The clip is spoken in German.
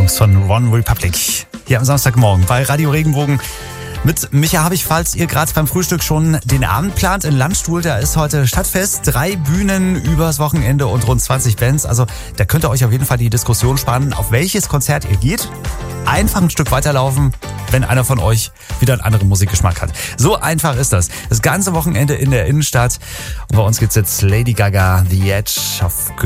Songs von One Republic. Hier am Samstagmorgen bei Radio Regenbogen. Mit Micha habe ich, falls ihr gerade beim Frühstück schon den Abend plant, in Landstuhl. Da ist heute Stadtfest, 3 Bühnen übers Wochenende und rund 20 Bands. Also da könnt ihr euch auf jeden Fall die Diskussion sparen, auf welches Konzert ihr geht. Einfach ein Stück weiterlaufen, wenn einer von euch wieder einen anderen Musikgeschmack hat. So einfach ist das. Das ganze Wochenende in der Innenstadt. Und bei uns gibt's jetzt Lady Gaga, The Edge of